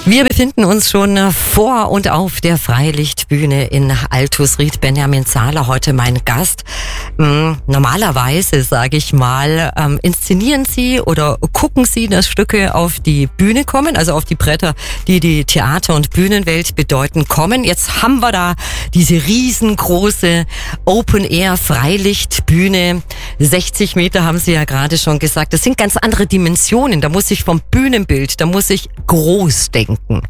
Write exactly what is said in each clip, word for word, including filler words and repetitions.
Wir befinden uns schon vor und auf der Freilichtbühne in Altusried. Benjamin Zahler, heute mein Gast. Normalerweise, sage ich mal, inszenieren Sie oder gucken Sie, dass Stücke auf die Bühne kommen, also auf die Bretter, die die Theater- und Bühnenwelt bedeuten, kommen. Jetzt haben wir da diese riesengroße Open-Air-Freilichtbühne. sechzig Meter haben Sie ja gerade schon gesagt. Das sind ganz andere Dimensionen. Da muss ich vom Bühnenbild, da muss ich groß denken.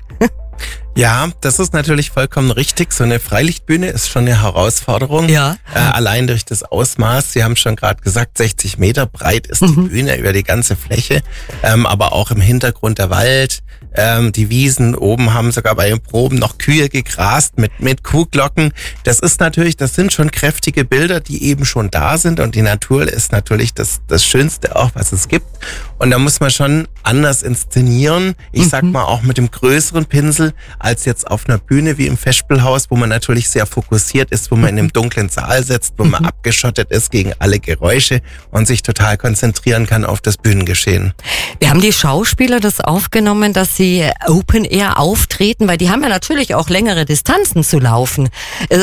Ja, das ist natürlich vollkommen richtig. So eine Freilichtbühne ist schon eine Herausforderung. Ja. Äh, allein durch das Ausmaß. Sie haben schon gerade gesagt, sechzig Meter breit ist mhm. die Bühne über die ganze Fläche. Ähm, aber auch im Hintergrund der Wald. Ähm, die Wiesen oben haben sogar bei den Proben noch Kühe gegrast mit, mit Kuhglocken. Das ist natürlich, das sind schon kräftige Bilder, die eben schon da sind. Und die Natur ist natürlich das, das Schönste auch, was es gibt. Und da muss man schon anders inszenieren. Ich mhm. sag mal auch mit dem größeren Pinsel als jetzt auf einer Bühne wie im Festspielhaus, wo man natürlich sehr fokussiert ist, wo man in einem dunklen Saal sitzt, wo man abgeschottet ist gegen alle Geräusche und sich total konzentrieren kann auf das Bühnengeschehen. Wir haben die Schauspieler das aufgenommen, dass sie Open Air auftreten, weil die haben ja natürlich auch längere Distanzen zu laufen.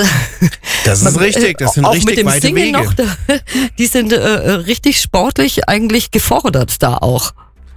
Das ist richtig, das sind auch richtig mit dem weite Singen Wege. Noch, die sind äh, richtig sportlich eigentlich gefordert da auch.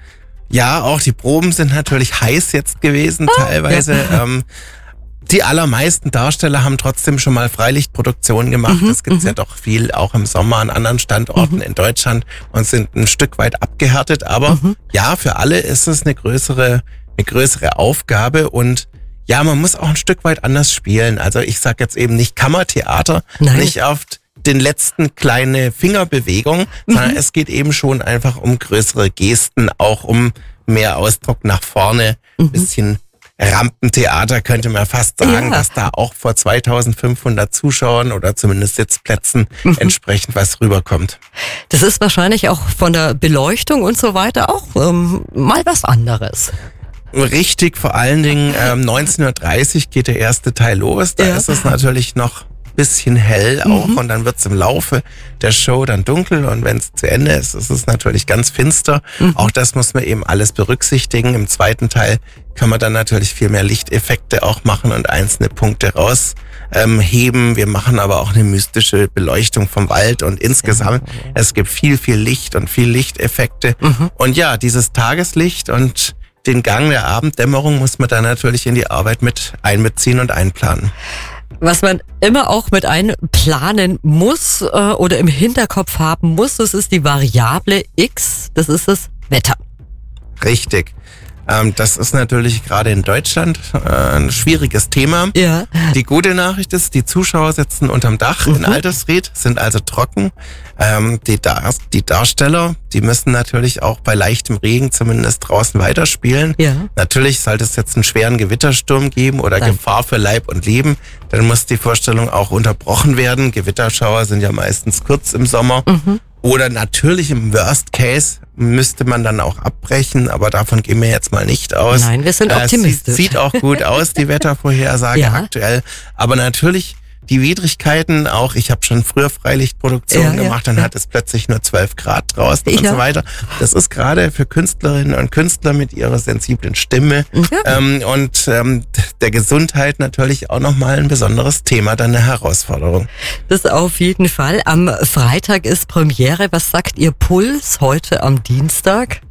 Ja, auch die Proben sind natürlich heiß jetzt gewesen, ah, teilweise. Ja. Ähm, die allermeisten Darsteller haben trotzdem schon mal Freilichtproduktionen gemacht. Mhm, das gibt's mhm. ja doch viel, auch im Sommer an anderen Standorten mhm. in Deutschland und sind ein Stück weit abgehärtet. Aber mhm. ja, für alle ist es eine größere, eine größere Aufgabe und ja, man muss auch ein Stück weit anders spielen. Also ich sag jetzt eben nicht Kammertheater, Nein. nicht oft den letzten kleine Fingerbewegung, mhm. sondern es geht eben schon einfach um größere Gesten, auch um mehr Ausdruck nach vorne, mhm. bisschen Rampentheater könnte man fast sagen, ja. dass da auch vor zweitausendfünfhundert Zuschauern oder zumindest Sitzplätzen mhm. entsprechend was rüberkommt. Das ist wahrscheinlich auch von der Beleuchtung und so weiter auch ähm, mal was anderes. Richtig, vor allen Dingen ähm, neunzehn Uhr dreißig geht der erste Teil los, da ja. ist es natürlich noch bisschen hell auch mhm. und dann wird's im Laufe der Show dann dunkel und wenn es zu Ende ist, ist es natürlich ganz finster. Mhm. Auch das muss man eben alles berücksichtigen. Im zweiten Teil kann man dann natürlich viel mehr Lichteffekte auch machen und einzelne Punkte rausheben. Ähm, Wir machen aber auch eine mystische Beleuchtung vom Wald und insgesamt, ja. es gibt viel, viel Licht und viel Lichteffekte. Mhm. Und ja, dieses Tageslicht und den Gang der Abenddämmerung muss man dann natürlich in die Arbeit mit einbeziehen und einplanen. Was man immer auch mit einplanen muss äh, oder im Hinterkopf haben muss, das ist die Variable X, das ist das Wetter. Richtig. Ähm, das ist natürlich gerade in Deutschland äh, ein schwieriges Thema. Ja. Die gute Nachricht ist, die Zuschauer sitzen unterm Dach mhm. in Altusried, sind also trocken. Ähm, die, Dar- die Darsteller, die müssen natürlich auch bei leichtem Regen zumindest draußen weiterspielen. Ja. Natürlich sollte es jetzt einen schweren Gewittersturm geben oder Nein. Gefahr für Leib und Leben, dann muss die Vorstellung auch unterbrochen werden. Gewitterschauer sind ja meistens kurz im Sommer. Mhm. Oder natürlich im Worst Case müsste man dann auch abbrechen, aber davon gehen wir jetzt mal nicht aus. Nein, wir sind optimistisch. Es sieht, sieht auch gut aus, die Wettervorhersage ja. aktuell. Aber natürlich die Widrigkeiten auch, ich habe schon früher Freilichtproduktionen ja, gemacht, dann ja. hat es plötzlich nur zwölf Grad draußen ja. und so weiter. Das ist gerade für Künstlerinnen und Künstler mit ihrer sensiblen Stimme ja. ähm, und ähm, der Gesundheit natürlich auch nochmal ein besonderes Thema, dann eine Herausforderung. Das auf jeden Fall. Am Freitag ist Premiere. Was sagt Ihr Puls heute am Dienstag?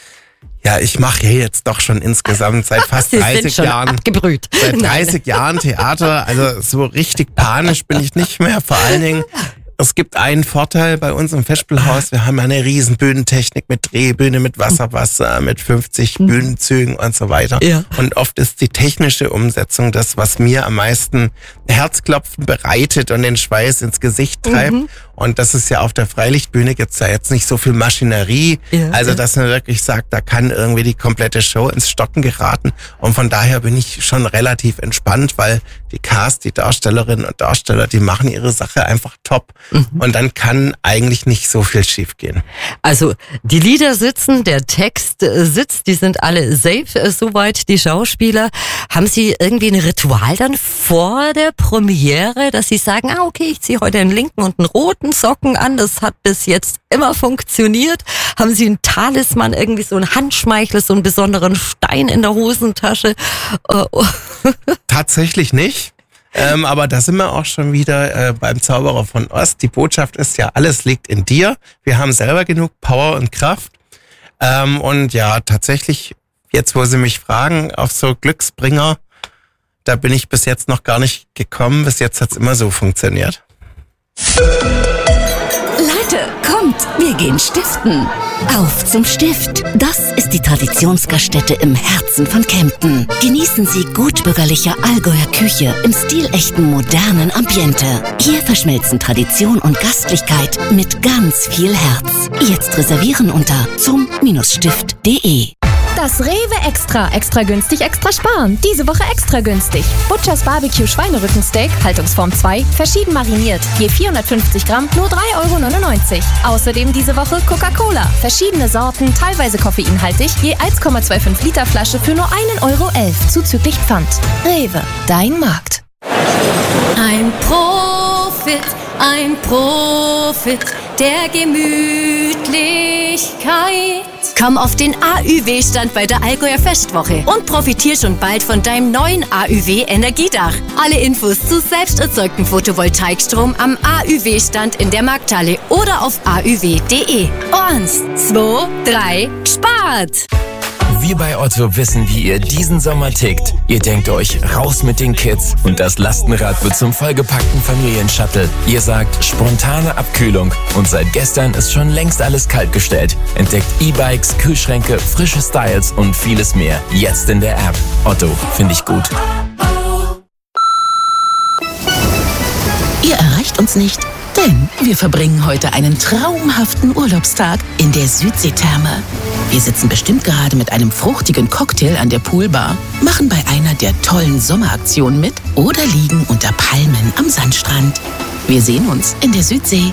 Ja, ich mache ja jetzt doch schon insgesamt seit fast Sie dreißig sind schon Jahren, abgebrüht. seit dreißig Jahren Theater. Also so richtig panisch bin ich nicht mehr. Vor allen Dingen, es gibt einen Vorteil bei uns im Festspielhaus. Wir haben eine riesen Bühnentechnik mit Drehbühne, mit Wasserwasser, mit fünfzig mhm. Bühnenzügen und so weiter. Ja. Und oft ist die technische Umsetzung das, was mir am meisten Herzklopfen bereitet und den Schweiß ins Gesicht treibt. Mhm. Und das ist ja auf der Freilichtbühne, gibt's ja jetzt nicht so viel Maschinerie. Ja, also, ja. dass man wirklich sagt, da kann irgendwie die komplette Show ins Stocken geraten. Und von daher bin ich schon relativ entspannt, weil die Cast, die Darstellerinnen und Darsteller, die machen ihre Sache einfach top. Mhm. Und dann kann eigentlich nicht so viel schiefgehen. Also, die Lieder sitzen, der Text sitzt, die sind alle safe, soweit die Schauspieler. Haben Sie irgendwie ein Ritual dann vor der Premiere, dass Sie sagen, ah okay, ich ziehe heute einen linken und einen roten Socken an, das hat bis jetzt immer funktioniert. Haben Sie einen Talisman, irgendwie so einen Handschmeichler, so einen besonderen Stein in der Hosentasche? Tatsächlich nicht. Ähm, aber da sind wir auch schon wieder äh, beim Zauberer von Ost. Die Botschaft ist ja, alles liegt in dir. Wir haben selber genug Power und Kraft. Ähm, und ja, tatsächlich, jetzt wo Sie mich fragen, auf so Glücksbringer, da bin ich bis jetzt noch gar nicht gekommen. Bis jetzt hat's immer so funktioniert. Leute, kommt, wir gehen stiften. Auf zum Stift. Das ist die Traditionsgaststätte im Herzen von Kempten. Genießen Sie gutbürgerliche Allgäuer Küche im stilechten modernen Ambiente. Hier verschmelzen Tradition und Gastlichkeit mit ganz viel Herz. Jetzt reservieren unter zum Stift punkt de. Das Rewe Extra. Extra günstig, extra sparen. Diese Woche extra günstig. Butchers Barbecue Schweinerückensteak, Haltungsform zwei, verschieden mariniert. Je vierhundertfünfzig Gramm, nur drei Euro neunundneunzig. Außerdem diese Woche Coca-Cola. Verschiedene Sorten, teilweise koffeinhaltig, je eins Komma fünfundzwanzig Liter Flasche für nur ein Euro elf, zuzüglich Pfand. Rewe, dein Markt. Ein Profit, ein Profit der Gemütlichkeit. Komm auf den A Ü W-Stand bei der Allgäuer Festwoche und profitier schon bald von deinem neuen A Ü W-Energiedach. Alle Infos zu selbst erzeugtem Photovoltaikstrom am A Ü W-Stand in der Markthalle oder auf a ü w punkt de. Eins, zwei, drei, spart! Wir bei Otto wissen, wie ihr diesen Sommer tickt. Ihr denkt euch, raus mit den Kids und das Lastenrad wird zum vollgepackten Familienshuttle. Ihr sagt, spontane Abkühlung und seit gestern ist schon längst alles kaltgestellt. Entdeckt E-Bikes, Kühlschränke, frische Styles und vieles mehr. Jetzt in der App. Otto, finde ich gut. Ihr erreicht uns nicht, denn wir verbringen heute einen traumhaften Urlaubstag in der Südseetherme. Wir sitzen bestimmt gerade mit einem fruchtigen Cocktail an der Poolbar, machen bei einer der tollen Sommeraktionen mit oder liegen unter Palmen am Sandstrand. Wir sehen uns in der Südsee.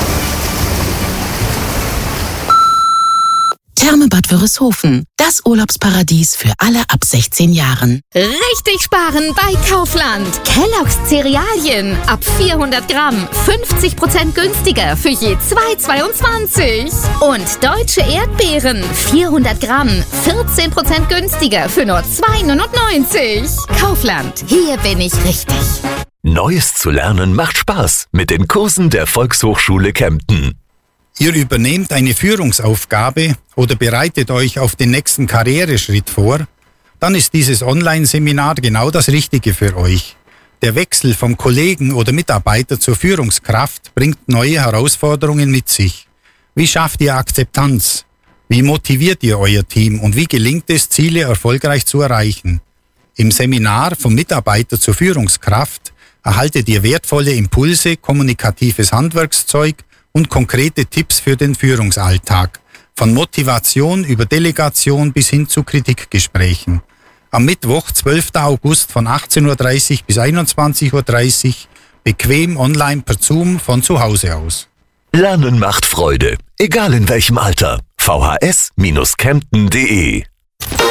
Therme Bad Wörishofen, das Urlaubsparadies für alle ab sechzehn Jahren. Richtig sparen bei Kaufland. Kellogg's Cerealien ab vierhundert Gramm, fünfzig Prozent günstiger für je zwei Euro zweiundzwanzig. Und deutsche Erdbeeren, vierhundert Gramm, vierzehn Prozent günstiger für nur zwei Euro neunundneunzig. Kaufland, hier bin ich richtig. Neues zu lernen macht Spaß mit den Kursen der Volkshochschule Kempten. Ihr übernehmt eine Führungsaufgabe oder bereitet euch auf den nächsten Karriereschritt vor, dann ist dieses Online-Seminar genau das Richtige für euch. Der Wechsel vom Kollegen oder Mitarbeiter zur Führungskraft bringt neue Herausforderungen mit sich. Wie schafft ihr Akzeptanz? Wie motiviert ihr euer Team und wie gelingt es, Ziele erfolgreich zu erreichen? Im Seminar vom Mitarbeiter zur Führungskraft erhaltet ihr wertvolle Impulse, kommunikatives Handwerkszeug und konkrete Tipps für den Führungsalltag, von Motivation über Delegation bis hin zu Kritikgesprächen. Am Mittwoch, zwölften August von achtzehn Uhr dreißig bis einundzwanzig Uhr dreißig, bequem online per Zoom von zu Hause aus. Lernen macht Freude, egal in welchem Alter. v h s Bindestrich kempten punkt de